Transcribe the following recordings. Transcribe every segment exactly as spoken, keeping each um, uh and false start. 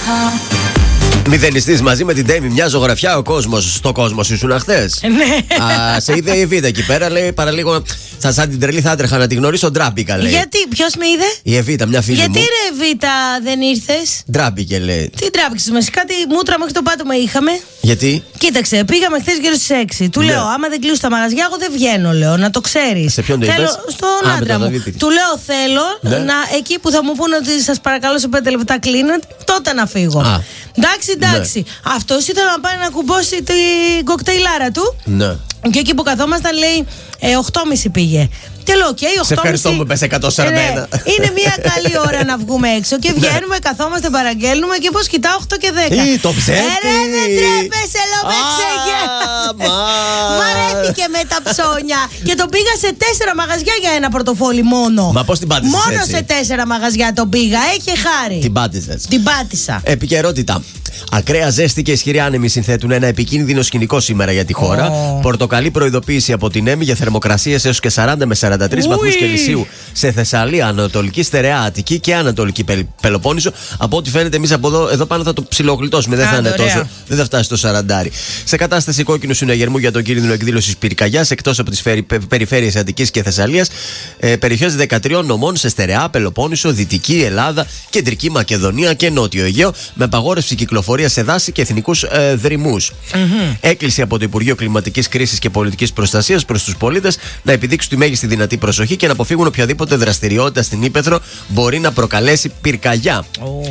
Μηδενιστής μαζί με την Ντέμι, μια ζωγραφιά ο κόσμος. Στο κόσμο ήσουν χθες. Ναι. Α, σε είδε η Εβίτα εκεί πέρα, λέει παραλίγο. Σαν, σαν την τρελή θα έτρεχα να τη γνωρίσω. Ντράμπηκα, λέει. Γιατί, ποιος με είδε? Η Εβίτα, μια φίλη Γιατί μου. ρε Εβίτα δεν ήρθες? Ντράμπηκε, λέει. Τι τράπηξες μας, κάτι μούτρα μέχρι το πάτωμα είχαμε. Γιατί? Κοίταξε, πήγαμε χθες γύρω στις έξι. Του Ναι. λέω, άμα δεν κλείσω τα μαγαζιά, εγώ δεν βγαίνω, λέω, να το ξέρεις. Σε ποιον το Θέλω, είπες? στον Α, άντρα με τον μου. Δαβίδη. Του λέω, θέλω Ναι. να, εκεί που θα μου πούνε ότι σας παρακαλώ σε πέντε λεπτά κλείνετε, τότε να φύγω. Α. Εντάξει, εντάξει. Ναι. Αυτός ήθελε να πάει να κουμπώσει την κοκτέιλάρα του. Ναι. Και εκεί που καθόμασταν λέει ε, οκτώ και μισή πήγε. Και λέω, οκ, okay, Σε ευχαριστώ που είπες εκατόν σαράντα ένα. Ναι, είναι μια καλή ώρα να βγούμε έξω. Και βγαίνουμε, καθόμαστε, παραγγέλνουμε και πώς κοιτάω οκτώ και δέκα. Ή, το ψεύτη. Ε, ρε, δεν τρέπεσαι, λέω, με ξεγέλα. Βαρέθηκε με τα ψώνια. Και τον πήγα σε τέσσερα μαγαζιά για ένα πορτοφόλι μόνο. Μα πώς την πάτησες Μόνο έτσι? σε τέσσερα μαγαζιά τον πήγα. Έχει χάρη. Την πάτησες. Την πάτησα. Επικαιρότητα. Ακραία ζέστη και ισχυρή άνεμοι συνθέτουν ένα επικίνδυνο σκηνικό σήμερα για τη χώρα. Oh. Πορτοκαλί προειδοποίηση από την ΕΜΗ για θερμοκρασίες έως και σαράντα με σαράντα τρεις βαθμούς Κελσίου σε Θεσσαλία, Ανατολική Στερεά, Αττική και Ανατολική Πελ- Πελοπόννησο. Από ό,τι φαίνεται, εμείς από εδώ, εδώ πάνω θα το ψιλογλιτώσουμε. Δεν θα είναι τόσο. Δεν θα φτάσει στο σαραντάρι. Σε κατάσταση κόκκινου συναγερμού για τον κίνδυνο εκδήλωσης πυρκαγιάς εκτός από τις περιφέρειες Αττικής και Θεσσαλίας, ε, περιοχές δεκατριών νομών σε Στερεά, Πελοπόννησο, Δυτική Ελλάδα, Κεντρική Μακεδονία και Νότιο Αιγαίο, με απαγόρευση κυκλοφορία σε δάση και εθνικούς ε, δρυμούς. Mm-hmm. Έκκληση από το Υπουργείο Κλιματικής Κρίσης και Πολιτικής Προστασίας προς τους πολίτες να επιδείξουν τη μέγιστη δυνατή προσοχή και να αποφύγουν οποιαδήποτε δραστηριότητα στην ύπαιθρο μπορεί να προκαλέσει πυρκαγιά. Oh.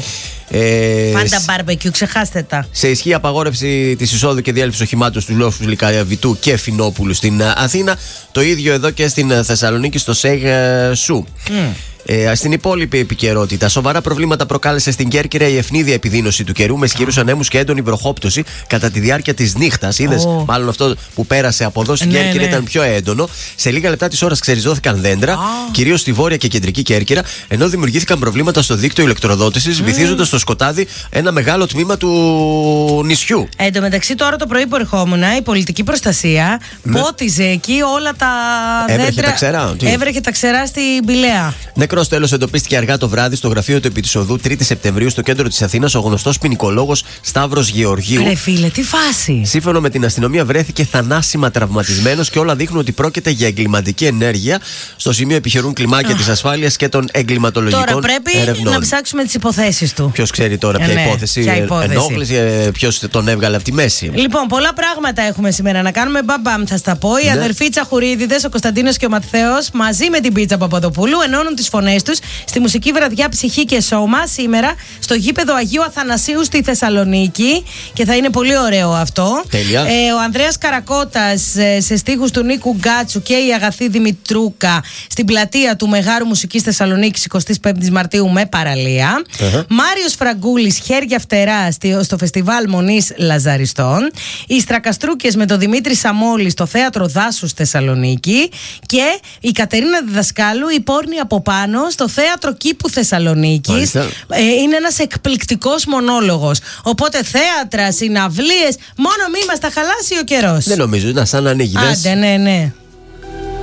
Ε, Πάντα μπάρμπεκιου, ξεχάστε τα. Σε ισχύ απαγόρευση της εισόδου και διέλευσης οχημάτων στους λόφους Λυκαβητού και Φινόπουλου στην Αθήνα. Το ίδιο εδώ και στην Θεσσαλονίκη στο ΣΕΓ Σου. Mm. Ε, στην υπόλοιπη επικαιρότητα, σοβαρά προβλήματα προκάλεσε στην Κέρκυρα η ευνίδια επιδείνωση του καιρού με ισχυρούς ανέμους και έντονη βροχόπτωση κατά τη διάρκεια της νύχτας. Είδες, Oh. μάλλον αυτό που πέρασε από εδώ στην Ναι, Κέρκυρα ναι. ήταν πιο έντονο. Σε λίγα λεπτά της ώρας ξεριζώθηκαν δέντρα, Ah. κυρίως στη βόρεια και κεντρική Κέρκυρα, ενώ δημιουργήθηκαν προβλήματα στο δίκτυο ηλεκτροδότησης, mm. βυθίζοντας στο σκοτάδι ένα μεγάλο τμήμα του νησιού. Εν τω μεταξύ, τώρα το πρωί που ερχόμουν, η πολιτική προστασία Ναι. πότιζε εκεί όλα τα Έβρεχε δέντρα. τα ξερά, τι? Έβρεχε τα ξερά στην Πηλαία. Νεκρός τέλος εντοπίστηκε αργά το βράδυ στο γραφείο του επί της οδού τρίτη Σεπτεμβρίου στο κέντρο της Αθήνας ο γνωστός ποινικολόγος Σταύρος Γεωργίου. Ρε φίλε, τι φάση. Σύμφωνα με την αστυνομία, βρέθηκε θανάσιμα τραυματισμένος και όλα δείχνουν ότι πρόκειται για εγκληματική ενέργεια. Στο σημείο επιχειρούν κλιμάκια της ασφάλειας και των εγκληματολογικών Τώρα πρέπει ερευνών. να ψάξουμε τις υποθέσεις του. Ποιος ξέρει τώρα ποια Ε, ναι, υπόθεση, ποια υπόθεση. ενόχληση, ε, ποιος τον έβγαλε από τη μέση. Λοιπόν, πολλά πράγματα έχουμε σήμερα να κάνουμε. Μπαμπαμ, θα στα πω. Οι Ναι. αδερφοί Τσαχουρίδηδες, ο Κωνσταντίνος και ο Ματθαίος, μαζί με την Πίτσα Παπαδοπούλου, ενώνουν τις φωνές τους στη μουσική βραδιά Ψυχή και Σώμα σήμερα στο γήπεδο Αγίου Αθανασίου στη Θεσσαλονίκη. Και θα είναι πολύ ωραίο αυτό. Τέλεια. Ε, ο Ανδρέας Καρακώτας ε, σε στίχους του Νίκου Γκάτσου και η Αγαθή Δημητρούκα στην πλατεία του Μεγάρου Μουσικής Θεσσαλονίκης εικοστή πέμπτη Μαρτίου με παραλία. Uh-huh. Μάριος Φραγκούλης, χέρια φτερά στη- στο Φεστιβάλ Μονής Λαζαριστών. Οι Στρακαστρούκες με τον Δημήτρη Σαμόλη στο Θέατρο Δάσους Θεσσαλονίκη. Και η Κατερίνα Διδασκάλου, η πόρνη από πάνω στο Θέατρο Κήπου Θεσσαλονίκης. Μάλιστα. Ε, είναι ένας εκπληκτικός μονόλογος. Οπότε θέατρα, συναυλίες, μόνο μη μας τα χαλάσει ο καιρός. Δεν νομίζω, να σαν να ανοίγει. Άντε, ναι, ναι.